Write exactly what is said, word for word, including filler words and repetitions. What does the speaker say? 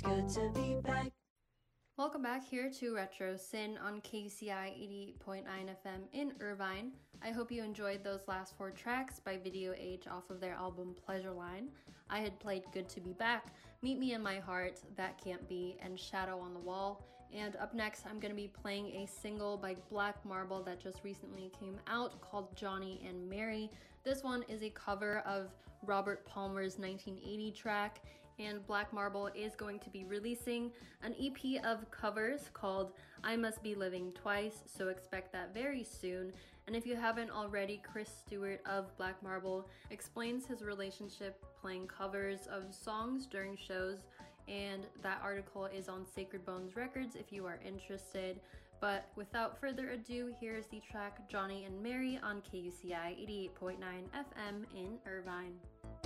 Good to be back. Welcome back here to Retro Sin on K U C I eighty-eight point nine F M in Irvine. I hope you enjoyed those last four tracks by Video Age off of their album Pleasureline. I had played Good to Be Back, Meet Me in My Heart, That Can't Be, and Shadow on the Wall. And up next, I'm going to be playing a single by Black Marble that just recently came out called Johnny and Mary. This one is a cover of Robert Palmer's nineteen eighty track, and Black Marble is going to be releasing an E P of covers called I Must Be Living Twice, so expect that very soon. And if you haven't already, Chris Stewart of Black Marble explains his relationship playing covers of songs during shows, and that article is on Sacred Bones Records if you are interested. But without further ado, here's the track Johnny and Mary on K U C I eighty-eight point nine F M in Irvine.